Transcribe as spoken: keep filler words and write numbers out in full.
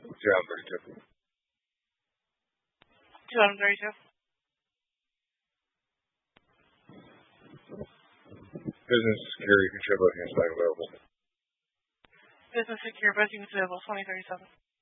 two thousand thirty-two. two thousand thirty-two. Business security control both units back available. Business secure both units available twenty thirty-seven.